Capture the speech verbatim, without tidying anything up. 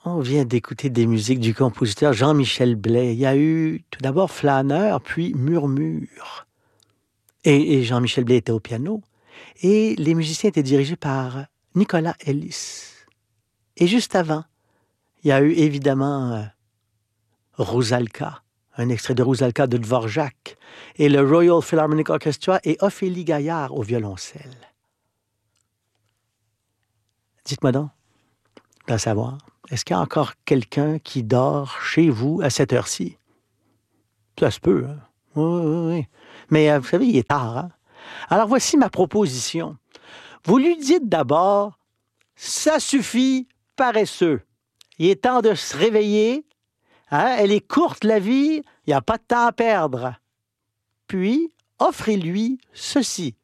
On vient d'écouter des musiques du compositeur Jean-Michel Blais. Il y a eu tout d'abord Flâneur, puis Murmure. Et, et Jean-Michel Blais était au piano. Et les musiciens étaient dirigés par Nicolas Ellis. Et juste avant, il y a eu évidemment euh, Rusalka, un extrait de Rusalka de Dvorak, et le Royal Philharmonic Orchestra et Ophélie Gaillard au violoncelle. Dites-moi donc, d'en savoir, est-ce qu'il y a encore quelqu'un qui dort chez vous à cette heure-ci? Ça se peut, hein? Oui, oui, oui. Mais euh, vous savez, il est tard, hein? Alors voici ma proposition. Vous lui dites d'abord, ça suffit, paresseux. Il est temps de se réveiller. Hein? Elle est courte, la vie. Il n'y a pas de temps à perdre. Puis, offrez-lui ceci.